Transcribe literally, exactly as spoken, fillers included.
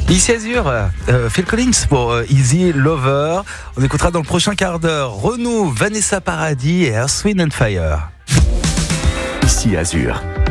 Ici Azur, euh, Phil Collins pour euh, Easy Lover. On écoutera dans le prochain quart d'heure Renaud, Vanessa Paradis et Earth, Wind and Fire. Ici Azur.